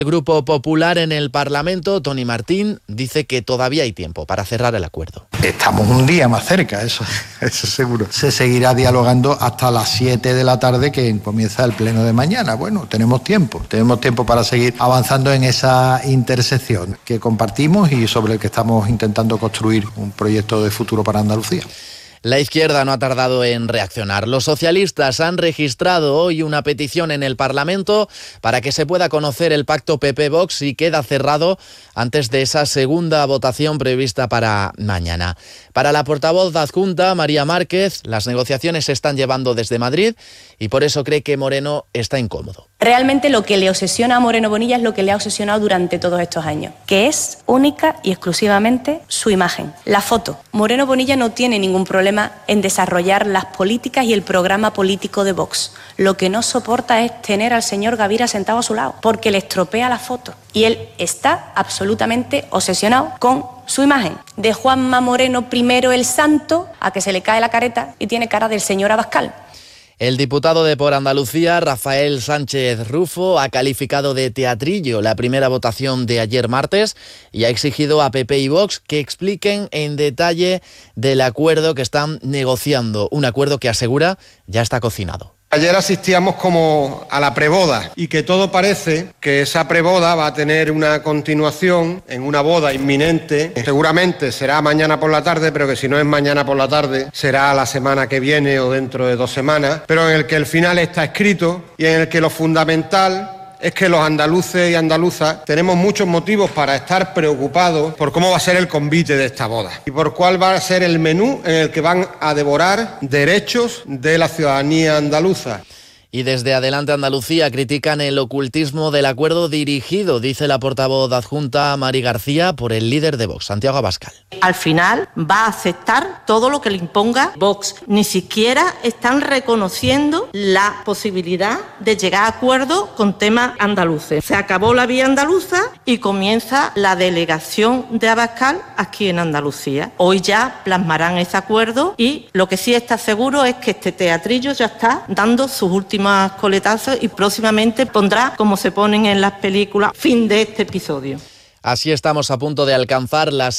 El Grupo Popular en el Parlamento, Toni Martín, dice que todavía hay tiempo para cerrar el acuerdo. Estamos un día más cerca, eso seguro. Se seguirá dialogando hasta las 7 de la tarde, que comienza el pleno de mañana. Bueno, tenemos tiempo para seguir avanzando en esa intersección que compartimos y sobre el que estamos intentando construir un proyecto de futuro para Andalucía. La izquierda no ha tardado en reaccionar. Los socialistas han registrado hoy una petición en el Parlamento para que se pueda conocer el pacto PP-Vox y queda cerrado antes de esa segunda votación prevista para mañana. Para la portavoz adjunta, María Márquez, las negociaciones se están llevando desde Madrid y por eso cree que Moreno está incómodo. Realmente lo que le obsesiona a Moreno Bonilla es lo que le ha obsesionado durante todos estos años, que es única y exclusivamente su imagen, la foto. Moreno Bonilla no tiene ningún problema en desarrollar las políticas y el programa político de Vox. Lo que no soporta es tener al señor Gavira sentado a su lado, porque le estropea la foto. Y él está absolutamente obsesionado con su imagen. De Juanma Moreno primero el santo, a que se le cae la careta y tiene cara del señor Abascal. El diputado de Por Andalucía, Rafael Sánchez Rufo, ha calificado de teatrillo la primera votación de ayer martes y ha exigido a PP y Vox que expliquen en detalle del acuerdo que están negociando, un acuerdo que asegura ya está cocinado. Ayer asistíamos como a la preboda y que todo parece que esa preboda va a tener una continuación en una boda inminente. Seguramente será mañana por la tarde, pero que si no es mañana por la tarde será la semana que viene o dentro de 2 semanas, pero en el que el final está escrito y en el que lo fundamental es que los andaluces y andaluzas tenemos muchos motivos para estar preocupados por cómo va a ser el convite de esta boda y por cuál va a ser el menú en el que van a devorar derechos de la ciudadanía andaluza. Y desde Adelante Andalucía critican el ocultismo del acuerdo dirigido, dice la portavoz adjunta Mari García, por el líder de Vox, Santiago Abascal. Al final va a aceptar todo lo que le imponga Vox. Ni siquiera están reconociendo la posibilidad de llegar a acuerdos con temas andaluces. Se acabó la vía andaluza y comienza la delegación de Abascal aquí en Andalucía. Hoy ya plasmarán ese acuerdo y lo que sí está seguro es que este teatrillo ya está dando sus últimos coletazos y próximamente pondrá, como se ponen en las películas, fin de este episodio. Así estamos a punto de alcanzar las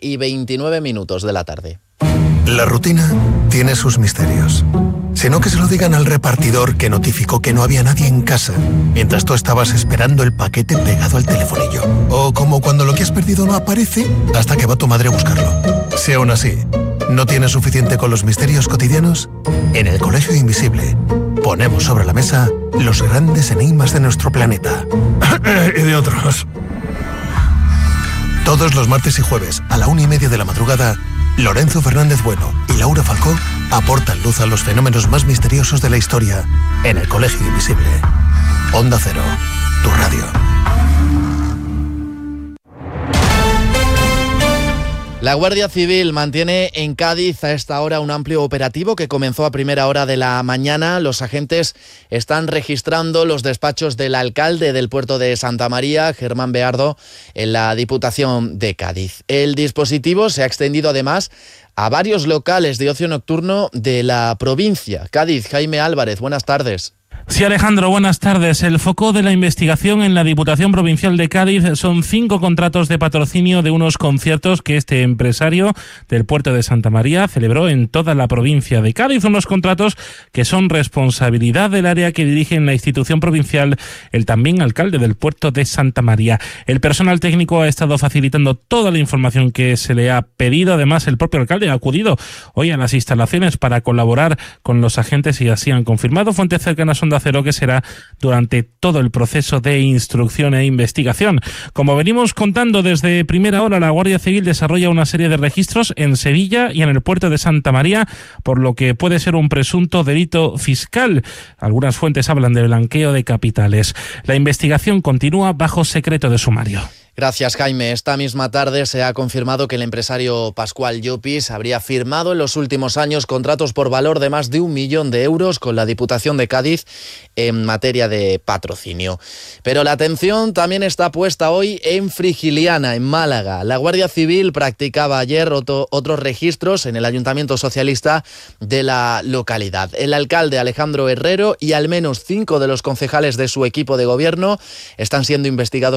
7:29 de la tarde. La rutina tiene sus misterios. Si no, que se lo digan al repartidor que notificó que no había nadie en casa mientras tú estabas esperando el paquete pegado al telefonillo. O como cuando lo que has perdido no aparece hasta que va tu madre a buscarlo. Si aún así no tienes suficiente con los misterios cotidianos, en el Colegio Invisible ponemos sobre la mesa los grandes enigmas de nuestro planeta. Y de otros. Todos los martes y jueves a la 1:30 de la madrugada, Lorenzo Fernández Bueno y Laura Falcó aportan luz a los fenómenos más misteriosos de la historia en el Colegio Invisible. Onda Cero, tu radio. La Guardia Civil mantiene en Cádiz a esta hora un amplio operativo que comenzó a primera hora de la mañana. Los agentes están registrando los despachos del alcalde del puerto de Santa María, Germán Beardo, en la Diputación de Cádiz. El dispositivo se ha extendido además a varios locales de ocio nocturno de la provincia. Cádiz, Jaime Álvarez, buenas tardes. Sí, Alejandro, buenas tardes. El foco de la investigación en la Diputación Provincial de Cádiz son 5 contratos de patrocinio de unos conciertos que este empresario del puerto de Santa María celebró en toda la provincia de Cádiz. Unos contratos que son responsabilidad del área que dirige en la institución provincial el también alcalde del puerto de Santa María. El personal técnico ha estado facilitando toda la información que se le ha pedido. Además, el propio alcalde ha acudido hoy a las instalaciones para colaborar con los agentes y así han confirmado fuentes cercanas a Onda Cero que será durante todo el proceso de instrucción e investigación. Como venimos contando desde primera hora, la Guardia Civil desarrolla una serie de registros en Sevilla y en el puerto de Santa María, por lo que puede ser un presunto delito fiscal. Algunas fuentes hablan de blanqueo de capitales. La investigación continúa bajo secreto de sumario. Gracias, Jaime. Esta misma tarde se ha confirmado que el empresario Pascual Llopis habría firmado en los últimos años contratos por valor de más de 1 millón de euros con la Diputación de Cádiz en materia de patrocinio. Pero la atención también está puesta hoy en Frigiliana, en Málaga. La Guardia Civil practicaba ayer otros registros en el Ayuntamiento Socialista de la localidad. El alcalde Alejandro Herrero y al menos 5 de los concejales de su equipo de gobierno están siendo investigados